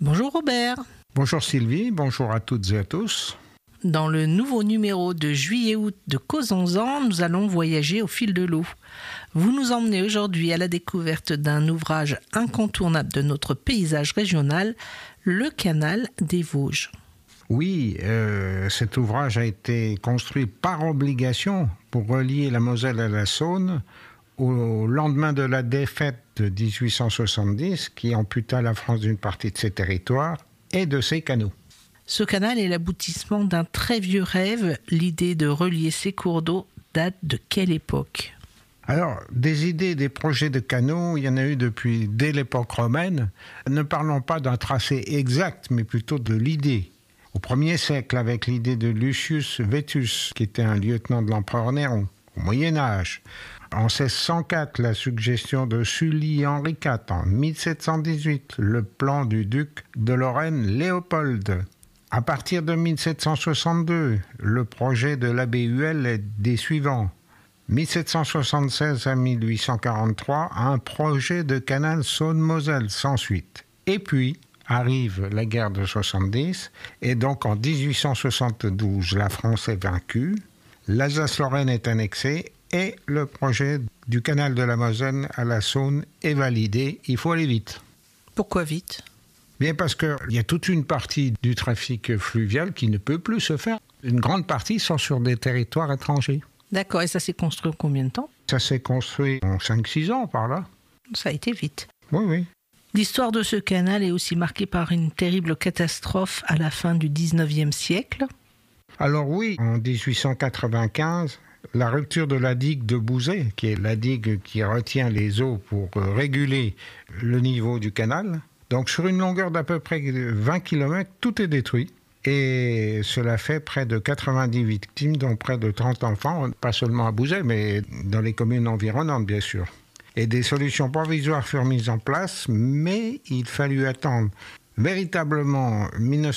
Bonjour Robert. Bonjour Sylvie, bonjour à toutes et à tous. Dans le nouveau numéro de juillet-août de Causons-en, nous allons voyager au fil de l'eau. Vous nous emmenez aujourd'hui à la découverte d'un ouvrage incontournable de notre paysage régional, le canal des Vosges. Oui, cet ouvrage a été construit par obligation pour relier la Moselle à la Saône au lendemain de la défaite de 1870 qui amputa la France d'une partie de ses territoires et de ses canaux. Ce canal est l'aboutissement d'un très vieux rêve. L'idée de relier ces cours d'eau date de quelle époque ? Alors, des idées, des projets de canaux, il y en a eu dès l'époque romaine. Ne parlons pas d'un tracé exact, mais plutôt de l'idée. Au 1er siècle, avec l'idée de Lucius Vettus, qui était un lieutenant de l'empereur Néron, au Moyen-Âge. En 1604, la suggestion de Sully Henri IV. En 1718, le plan du duc de Lorraine Léopold. À partir de 1762, le projet de l'abbé Huel est des suivants. 1776 à 1843, un projet de canal Saône-Moselle sans suite. Et puis arrive la guerre de 70, et donc en 1872, la France est vaincue, l'Alsace-Lorraine est annexée, et le projet du canal de la Moselle à la Saône est validé. Il faut aller vite. Pourquoi vite ? Bien parce qu'il y a toute une partie du trafic fluvial qui ne peut plus se faire. Une grande partie sont sur des territoires étrangers. D'accord, et ça s'est construit en combien de temps ? Ça s'est construit en 5-6 ans par là. Ça a été vite. Oui. L'histoire de ce canal est aussi marquée par une terrible catastrophe à la fin du 19e siècle. Alors oui, en 1895, la rupture de la digue de Bouzet, qui est la digue qui retient les eaux pour réguler le niveau du canal. Donc sur une longueur d'à peu près 20 km, tout est détruit. Et cela fait près de 90 victimes, dont près de 30 enfants, pas seulement à Bouzet, mais dans les communes environnantes, bien sûr. Et des solutions provisoires furent mises en place, mais il fallut attendre véritablement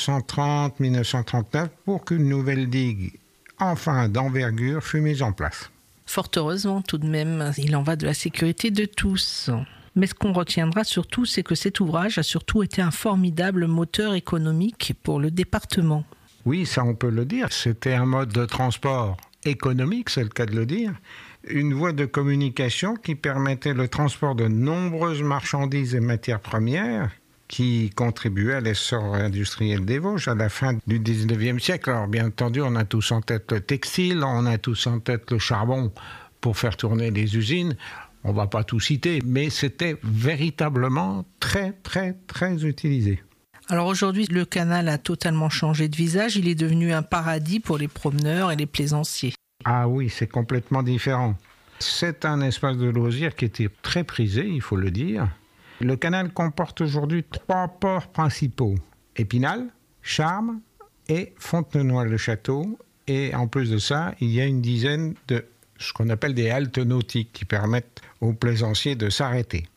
1930-1939 pour qu'une nouvelle digue, enfin d'envergure, fut mise en place. Fort heureusement, tout de même, il en va de la sécurité de tous. Mais ce qu'on retiendra surtout, c'est que cet ouvrage a surtout été un formidable moteur économique pour le département. Oui, ça on peut le dire. C'était un mode de transport économique, c'est le cas de le dire. Une voie de communication qui permettait le transport de nombreuses marchandises et matières premières qui contribuaient à l'essor industriel des Vosges à la fin du 19e siècle. Alors bien entendu, on a tous en tête le textile, on a tous en tête le charbon pour faire tourner les usines. On ne va pas tout citer, mais c'était véritablement très, très, très utilisé. Alors aujourd'hui, le canal a totalement changé de visage. Il est devenu un paradis pour les promeneurs et les plaisanciers. Ah oui, c'est complètement différent. C'est un espace de loisirs qui était très prisé, il faut le dire. Le canal comporte aujourd'hui 3 ports principaux. Épinal, Charmes et Fontenoy-le-Château. Et en plus de ça, il y a une dizaine de ce qu'on appelle des haltes nautiques qui permettent aux plaisanciers de s'arrêter.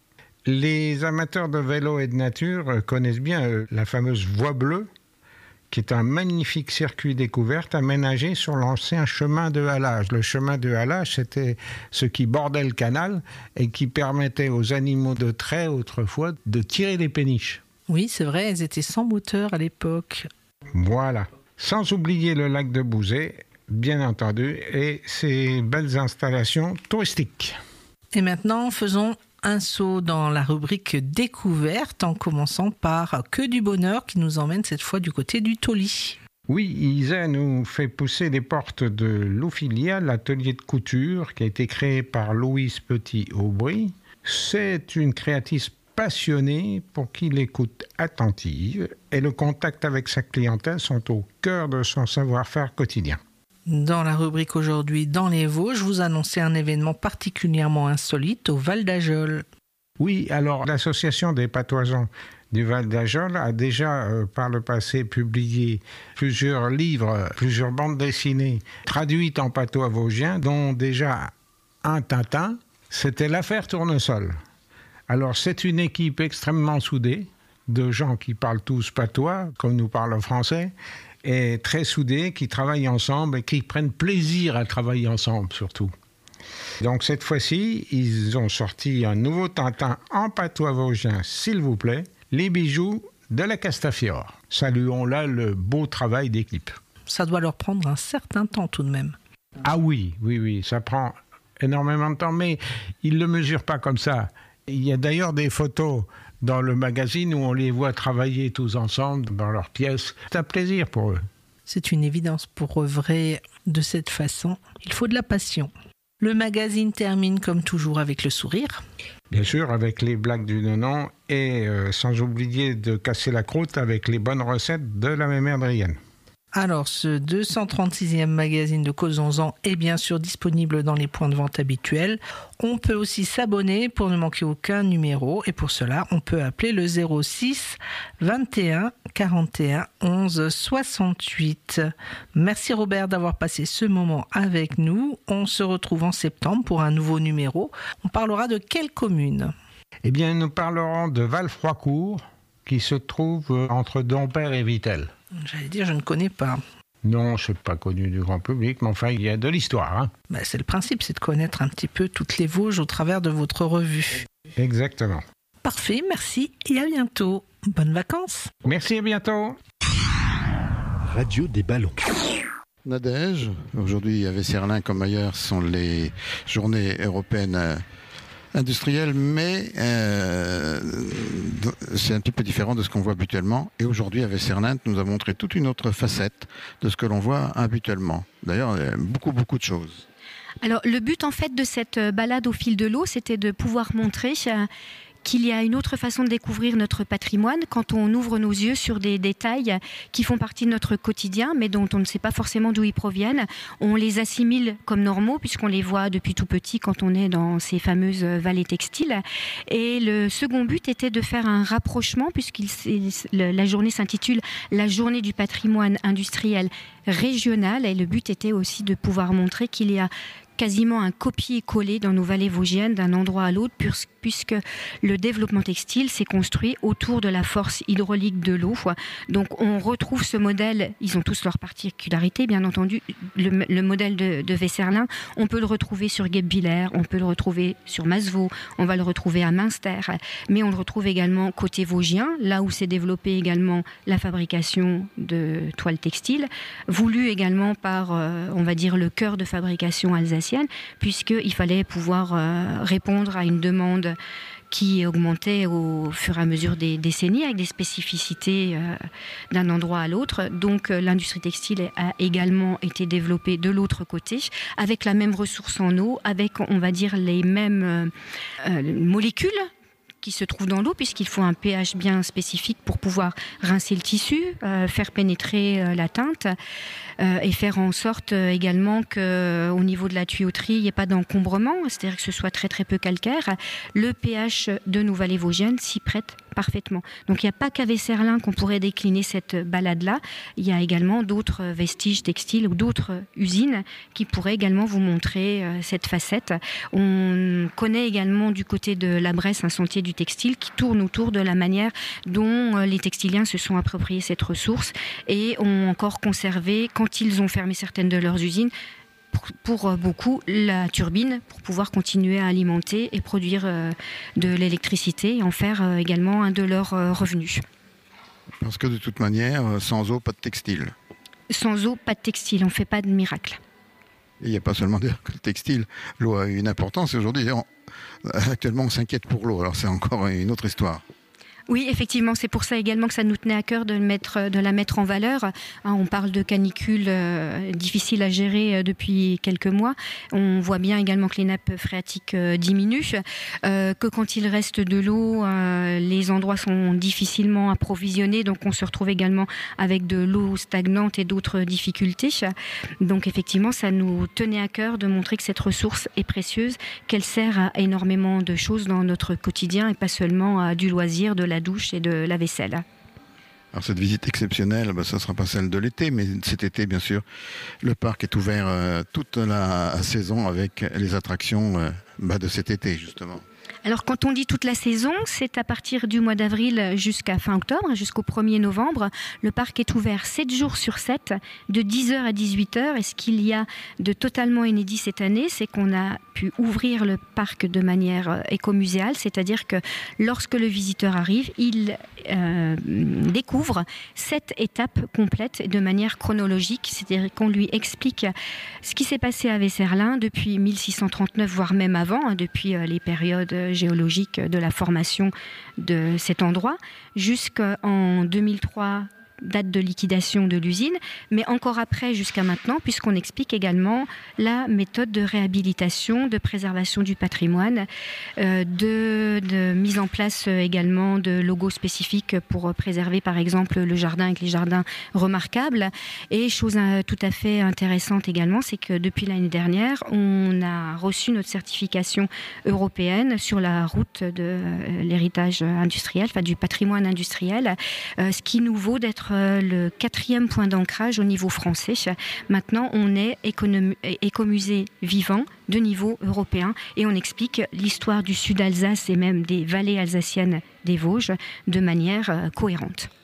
Les amateurs de vélo et de nature connaissent bien la fameuse Voie Bleue, qui est un magnifique circuit découverte aménagé sur l'ancien chemin de halage. Le chemin de halage, c'était ce qui bordait le canal et qui permettait aux animaux de trait autrefois de tirer les péniches. Oui, c'est vrai, elles étaient sans moteur à l'époque. Voilà. Sans oublier le lac de Bouzet, bien entendu, et ses belles installations touristiques. Et maintenant, faisons un saut dans la rubrique découverte en commençant par Que du bonheur qui nous emmène cette fois du côté du Tauly. Oui, Isa nous fait pousser les portes de l'Ophilia, l'atelier de couture qui a été créé par Louise Petit-Aubry. C'est une créatrice passionnée pour qui l'écoute attentive et le contact avec sa clientèle sont au cœur de son savoir-faire quotidien. Dans la rubrique aujourd'hui Dans les Vosges, vous annoncez un événement particulièrement insolite au Val d'Ajol. Oui, alors l'association des patoisans du Val d'Ajol a déjà par le passé publié plusieurs livres, plusieurs bandes dessinées traduites en patois vosgien, dont déjà un Tintin, c'était l'affaire Tournesol. Alors c'est une équipe extrêmement soudée, de gens qui parlent tous patois, comme nous parlons français, et très soudés, qui travaillent ensemble et qui prennent plaisir à travailler ensemble surtout. Donc cette fois-ci, ils ont sorti un nouveau Tintin en patois vosgien, s'il vous plaît, Les bijoux de la Castafiore. Saluons là le beau travail d'équipe. Ça doit leur prendre un certain temps tout de même. Ah oui, ça prend énormément de temps, mais ils ne le mesurent pas comme ça. Il y a d'ailleurs des photos dans le magazine où on les voit travailler tous ensemble dans leur pièce. C'est un plaisir pour eux. C'est une évidence pour œuvrer de cette façon. Il faut de la passion. Le magazine termine comme toujours avec le sourire. Bien sûr, avec les blagues du nonon et sans oublier de casser la croûte avec les bonnes recettes de la mémère Drienne. Alors, ce 236e magazine de Causons-en est bien sûr disponible dans les points de vente habituels. On peut aussi s'abonner pour ne manquer aucun numéro et pour cela, on peut appeler le 06 21 41 11 68. Merci Robert d'avoir passé ce moment avec nous. On se retrouve en septembre pour un nouveau numéro. On parlera de quelle commune ? Eh bien, nous parlerons de Val-Froicourt, qui se trouve entre Dompierre et Vittel. J'allais dire, je ne connais pas. Non, c'est pas connu du grand public, mais enfin, il y a de l'histoire. Hein. C'est le principe, c'est de connaître un petit peu toutes les Vosges au travers de votre revue. Exactement. Parfait, merci et à bientôt. Bonnes vacances. Merci, à bientôt. Radio des ballons. Nadège, aujourd'hui à Vesserlin comme ailleurs sont les journées européennes industrielles, mais c'est un petit peu différent de ce qu'on voit habituellement. Et aujourd'hui à Vesserlin, nous a montré toute une autre facette de ce que l'on voit habituellement. D'ailleurs, il y a beaucoup de choses. Alors le but en fait de cette balade au fil de l'eau, c'était de pouvoir montrer qu'il y a une autre façon de découvrir notre patrimoine quand on ouvre nos yeux sur des détails qui font partie de notre quotidien, mais dont on ne sait pas forcément d'où ils proviennent. On les assimile comme normaux puisqu'on les voit depuis tout petit quand on est dans ces fameuses vallées textiles. Et le second but était de faire un rapprochement puisque la journée s'intitule « La journée du patrimoine industriel régional » et le but était aussi de pouvoir montrer qu'il y a quasiment un copier-coller dans nos vallées vosgiennes d'un endroit à l'autre puisque le développement textile s'est construit autour de la force hydraulique de l'eau. Donc on retrouve ce modèle, ils ont tous leurs particularités bien entendu, le modèle de Vesserlin, on peut le retrouver sur Guebwiller, on peut le retrouver sur Masevaux, on va le retrouver à Münster, mais on le retrouve également côté vosgien, là où s'est développée également la fabrication de toiles textiles, voulu également par, on va dire, le cœur de fabrication alsacien, puisqu'il fallait pouvoir répondre à une demande qui augmentait au fur et à mesure des décennies avec des spécificités d'un endroit à l'autre. Donc l'industrie textile a également été développée de l'autre côté, avec la même ressource en eau, avec, on va dire, les mêmes molécules qui se trouvent dans l'eau, puisqu'il faut un pH bien spécifique pour pouvoir rincer le tissu, faire pénétrer la teinte et faire en sorte également qu'au niveau de la tuyauterie, il n'y ait pas d'encombrement, c'est-à-dire que ce soit très très peu calcaire. Le pH de nos vallées vosgiennes s'y prête parfaitement. Donc il n'y a pas qu'à Vesserlin qu'on pourrait décliner cette balade-là, il y a également d'autres vestiges textiles ou d'autres usines qui pourraient également vous montrer cette facette. On connaît également du côté de la Bresse un sentier du textile qui tourne autour de la manière dont les textiliens se sont appropriés cette ressource et ont encore conservé, quand ils ont fermé certaines de leurs usines, pour beaucoup la turbine pour pouvoir continuer à alimenter et produire de l'électricité et en faire également un de leurs revenus. Parce que de toute manière, sans eau, pas de textile. Sans eau, pas de textile, on ne fait pas de miracle. Et il n'y a pas seulement le textile, l'eau a une importance. Aujourd'hui, actuellement, on s'inquiète pour l'eau, alors c'est encore une autre histoire. Oui, effectivement, c'est pour ça également que ça nous tenait à cœur de la mettre en valeur. On parle de canicules difficiles à gérer depuis quelques mois. On voit bien également que les nappes phréatiques diminuent, que quand il reste de l'eau, les endroits sont difficilement approvisionnés, donc on se retrouve également avec de l'eau stagnante et d'autres difficultés. Donc effectivement, ça nous tenait à cœur de montrer que cette ressource est précieuse, qu'elle sert à énormément de choses dans notre quotidien et pas seulement à du loisir, de la douche et de la vaisselle. Alors cette visite exceptionnelle, ça ne sera pas celle de l'été, mais cet été, bien sûr, le parc est ouvert toute la saison avec les attractions de cet été, justement. Alors quand on dit toute la saison, c'est à partir du mois d'avril jusqu'à fin octobre, jusqu'au 1er novembre. Le parc est ouvert 7 jours sur 7, de 10h à 18h. Et ce qu'il y a de totalement inédit cette année, c'est qu'on a pu ouvrir le parc de manière écomuséale, c'est-à-dire que lorsque le visiteur arrive, il découvre cette étape complète de manière chronologique, c'est-à-dire qu'on lui explique ce qui s'est passé à Vesserlin depuis 1639, voire même avant, depuis les périodes géologiques de la formation de cet endroit, jusqu'en 2003, date de liquidation de l'usine, mais encore après jusqu'à maintenant, puisqu'on explique également la méthode de réhabilitation, de préservation du patrimoine, de mise en place également de logos spécifiques pour préserver par exemple le jardin avec les jardins remarquables. Et chose tout à fait intéressante également, c'est que depuis l'année dernière, on a reçu notre certification européenne sur la route de l'héritage industriel, enfin du patrimoine industriel, ce qui nous vaut d'être le 4e point d'ancrage au niveau français. Maintenant, on est écomusée vivant de niveau européen et on explique l'histoire du sud Alsace et même des vallées alsaciennes des Vosges de manière cohérente.